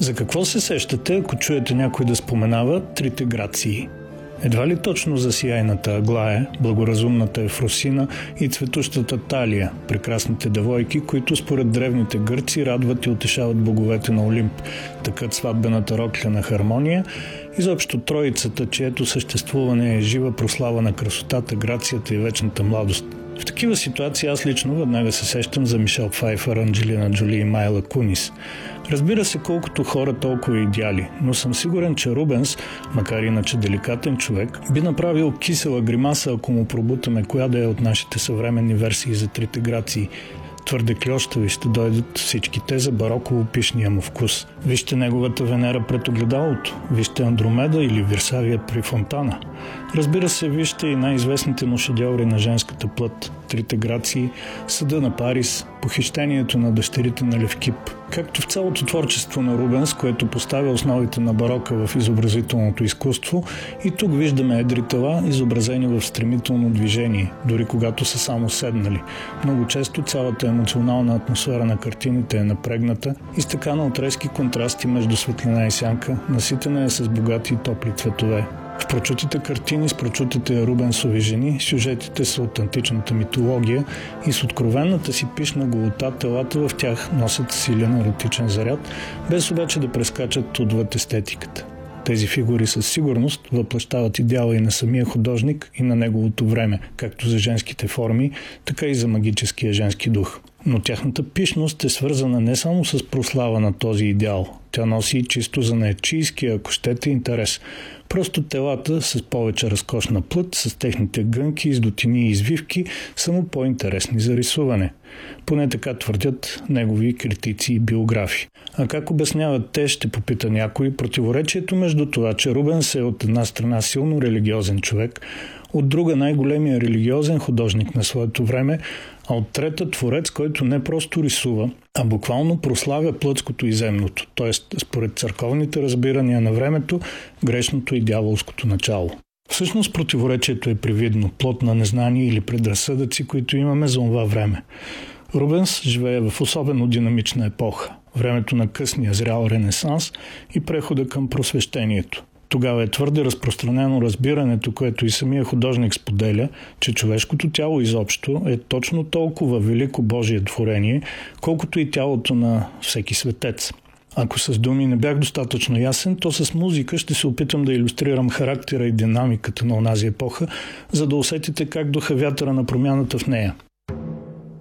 За какво се сещате, ако чуете някой да споменава трите грации? Едва ли точно за сияйната Аглая, благоразумната Ефросина и цветущата Талия, прекрасните девойки, които според древните гърци радват и утешават боговете на Олимп, такът сватбената рокля на Хармония, изобщо троицата, чието съществуване е жива прослава на красотата, грацията и вечната младост. В такива ситуации аз лично веднага се сещам за Мишел Пфайфър, Анджелина Джоли и Майла Кунис. Разбира се, колкото хора, толкова идеали, но съм сигурен, че Рубенс, макар иначе деликатен човек, би направил кисела гримаса, ако му пробутаме коя да е от нашите съвременни версии за трите грации. Твърде кльощави ще дойдат всички те за бароково пишния му вкус. Вижте неговата Венера пред огледалото, вижте Андромеда или Вирсавия при фонтана. Разбира се, вижте и най-известните му шедьоври на женската плът, трите грации, Съда на Парис, Похищението на дъщерите на Левкип. Както в цялото творчество на Рубенс, което поставя основите на барока в изобразителното изкуство, и тук виждаме едри тела, изобразени в стремително движение, дори когато са само седнали. Много често цялата емоционална атмосфера на картините е напрегната, изтъкана от резки контрасти между светлина и сянка, наситена е с богати и топли цветове. В прочутите картини с прочутите Рубенсови жени сюжетите са от античната митология и с откровенната си пишна голота телата в тях носят силен еротичен заряд, без обаче да прескачат отвъд естетиката. Тези фигури със сигурност въплъщават идеала и на самия художник, и на неговото време, както за женските форми, така и за магическия женски дух. Но тяхната пишност е свързана не само с прослава на този идеал. Тя носи и чисто занаятчийския, ако щете, интерес. Просто телата с повече разкошна плът, с техните гънки, издотини и извивки, са му по-интересни за рисуване. Поне така твърдят негови критици и биографи. А как обясняват те, ще попита някой, противоречието между това, че Рубенс е от една страна силно религиозен човек, от друга най-големия религиозен художник на своето време, а от трета творец, който не просто рисува, а буквално прославя плътското и земното, т.е. според църковните разбирания на времето, грешното и дяволското начало. Всъщност противоречието е привидно, плод на незнание или предразсъдъци, които имаме за това време. Рубенс живее в особено динамична епоха, времето на късния зрял ренесанс и прехода към просвещението. Тогава е твърде разпространено разбирането, което и самия художник споделя, че човешкото тяло изобщо е точно толкова велико Божие творение, колкото и тялото на всеки светец. Ако с думи не бях достатъчно ясен, то с музика ще се опитам да илюстрирам характера и динамиката на онази епоха, за да усетите как духа вятъра на промяната в нея.